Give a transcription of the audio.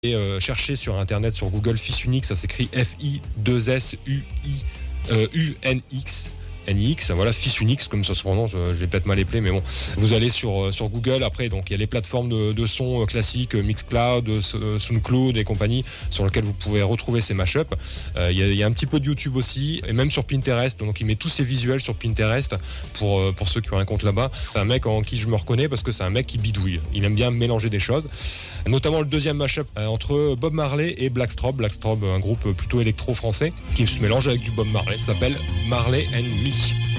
Et cherchez sur internet, sur Google, Fils Unix, ça s'écrit F-I-2-S-U-I-U-N-X. NX, voilà, Fils Unix, comme ça se prononce, j'ai peut-être mal épelé, mais bon, vous allez sur Google, après, donc il y a les plateformes de son classiques, Mixcloud, SoundCloud et compagnie, sur lesquelles vous pouvez retrouver ces mashups. Il y a un petit peu de YouTube aussi, et même sur Pinterest, donc il met tous ses visuels sur Pinterest, pour ceux qui ont un compte là-bas. C'est un mec en qui je me reconnais, parce que c'est un mec qui bidouille, il aime bien mélanger des choses, notamment le deuxième mashup entre Bob Marley et Blackstrobes, un groupe plutôt électro français, qui se mélange avec du Bob Marley, ça s'appelle Marley and Me.